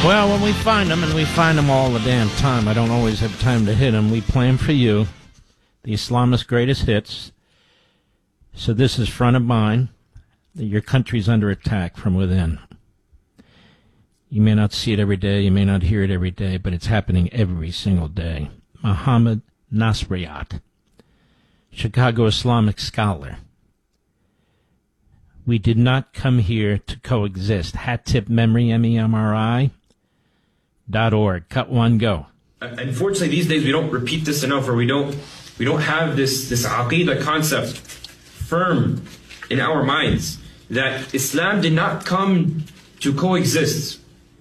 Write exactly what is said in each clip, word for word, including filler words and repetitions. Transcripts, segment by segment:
Well, when we find them, and we find them all the damn time, I don't always have time to hit them, we play them for you, the Islamist greatest hits. So this is front of mind. Your country's under attack from within. You may not see it every day, you may not hear it every day, but it's happening every single day. Mohammed Nasriyat, Chicago Islamic scholar. We did not come here to coexist. Hat tip memory, M E M R I, dot org. Cut one, go. Unfortunately, these days we don't repeat this enough, or we don't we don't have this, this aqidah concept firm in our minds that Islam did not come to coexist.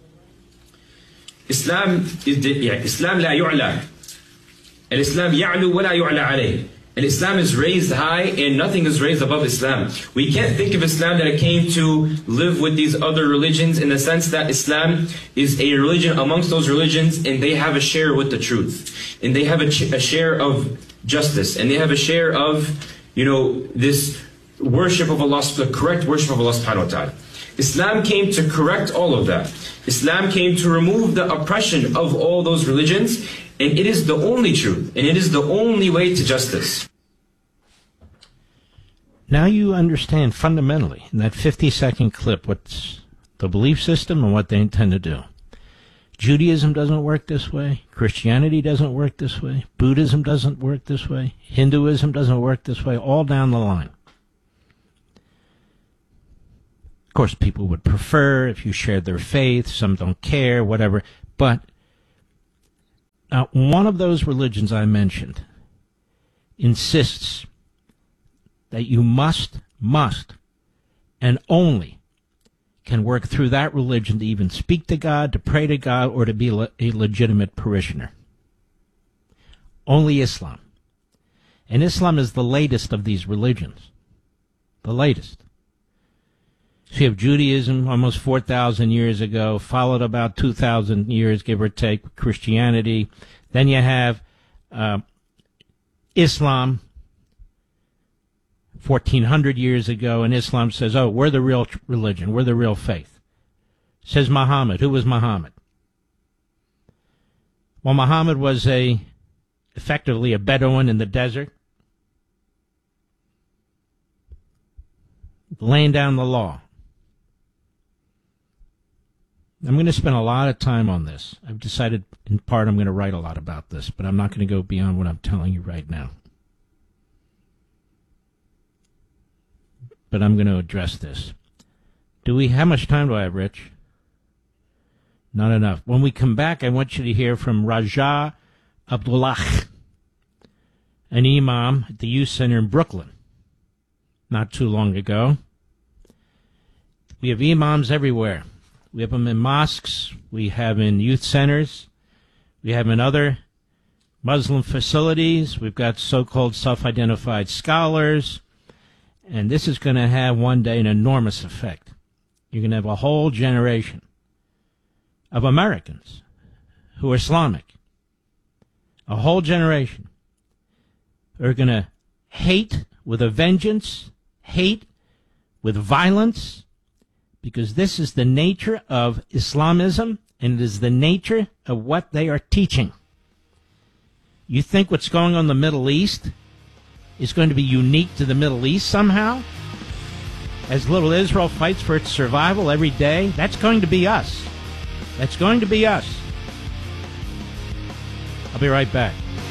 Islam is yeah, Islam la yu'la. Al-Islam ya'lu wa la yu'la alayh. And Islam is raised high and nothing is raised above Islam. We can't think of Islam that it came to live with these other religions in the sense that Islam is a religion amongst those religions and they have a share with the truth. And they have a, a share of justice. And they have a share of, you know, this worship of Allah, the correct worship of Allah subhanahu wa ta'ala. Islam came to correct all of that. Islam came to remove the oppression of all those religions, and it is the only truth, and it is the only way to justice. Now you understand fundamentally in that fifty-second clip what's the belief system and what they intend to do. Judaism doesn't work this way. Christianity doesn't work this way. Buddhism doesn't work this way. Hinduism doesn't work this way, all down the line. Of course, people would prefer if you shared their faith. Some don't care, whatever. But now, one of those religions I mentioned insists that you must, must, and only can work through that religion to even speak to God, to pray to God, or to be a legitimate parishioner. Only Islam. And Islam is the latest of these religions. The latest. So you have Judaism almost four thousand years ago, followed about two thousand years, give or take, with Christianity. Then you have uh, Islam fourteen hundred years ago, and Islam says, oh, we're the real religion, we're the real faith. Says Muhammad. Who was Muhammad? Well, Muhammad was a effectively a Bedouin in the desert, laying down the law. I'm going to spend a lot of time on this. I've decided, in part, I'm going to write a lot about this, but I'm not going to go beyond what I'm telling you right now. But I'm going to address this. Do we? How much time do I have, Rich? Not enough. When we come back, I want you to hear from Raja Abdullah, an imam at the Youth Center in Brooklyn, not too long ago. We have imams everywhere. We have them in mosques, we have in youth centers, we have in other Muslim facilities, we've got so-called self-identified scholars, and this is going to have one day an enormous effect. You're going to have a whole generation of Americans who are Islamic, a whole generation who are going to hate with a vengeance, hate with violence, because this is the nature of Islamism, and it is the nature of what they are teaching. You think what's going on in the Middle East is going to be unique to the Middle East somehow? As little Israel fights for its survival every day, that's going to be us. That's going to be us. I'll be right back.